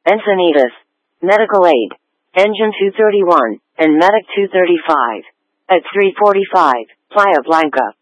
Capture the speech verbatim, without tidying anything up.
Encinitas, Medical Aid, Engine two thirty-one, and Medic two thirty-five. At three forty-five, Playa Blanca.